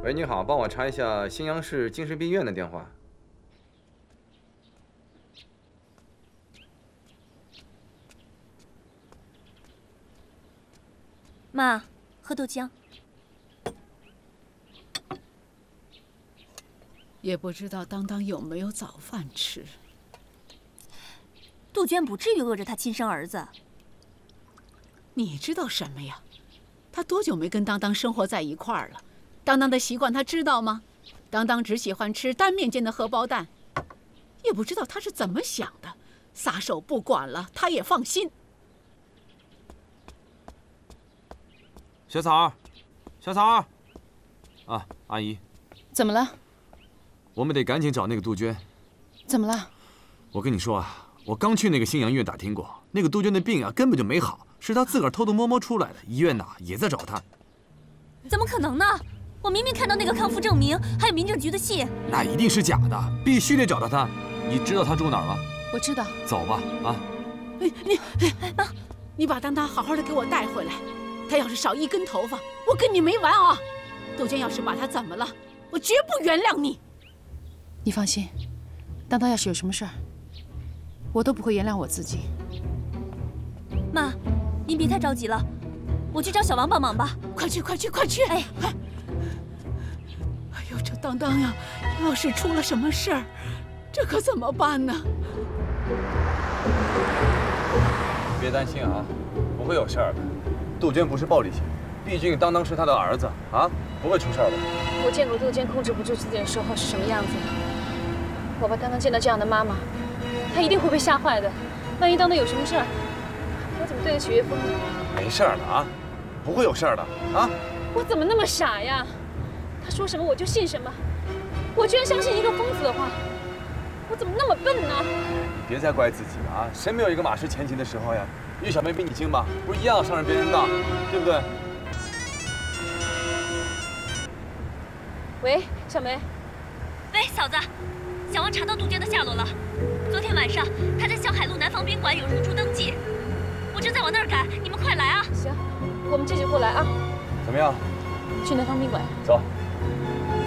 喂，你好，帮我查一下新阳市精神病院的电话。 妈，喝豆浆。 也不知道当当有没有早饭吃。 杜鹃不至于饿着他亲生儿子。 你知道什么呀？他多久没跟当当生活在一块儿了？当当的习惯他知道吗？当当只喜欢吃单面煎的荷包蛋，也不知道他是怎么想的，撒手不管了，他也放心。 小草，小草，啊，阿姨， 怎么了？ 我们得赶紧找那个杜鹃。 怎么了？ 我跟你说啊，我刚去那个新阳医院打听过，那个杜鹃的病啊根本就没好，是她自个儿偷偷摸摸出来的。医院呐也在找她。 怎么可能呢？我明明看到那个康复证明，还有民政局的信。 那一定是假的，必须得找到她。你知道她住哪儿吗？ 我知道。 走吧，啊！ 妈，你把当当好好的给我带回来。他要是少一根头发，我跟你没完啊！杜鹃要是把他怎么了，我绝不原谅你。 你放心，当当要是有什么事儿，我都不会原谅我自己。 妈，您别太着急了，我去找小王帮忙吧。 快去，快去，快去！哎呦，这当当呀，要是出了什么事儿，这可怎么办呢？ 别担心啊，不会有事儿的。杜鹃不是暴力型，毕竟当当是他的儿子啊，不会出事儿的。 我见过杜鹃控制不住自己的时候是什么样子的。我怕当当见到这样的妈妈，她一定会被吓坏的。万一当当有什么事儿，我怎么对得起岳峰呢？ 没事儿的啊，不会有事儿的啊。 我怎么那么傻呀？他说什么我就信什么，我居然相信一个疯子的话，我怎么那么笨呢？ 你别再怪自己了啊！谁没有一个马失前蹄的时候呀？岳小梅比你精吧，不是一样上着别人当，对不对？ 喂，小梅。 喂，嫂子，小王查到杜鹃的下落了。昨天晚上他在小海路南方宾馆有入住登记，我正在往那儿赶，你们快来啊！ 行，我们这就过来啊。 怎么样？ 去南方宾馆。 走。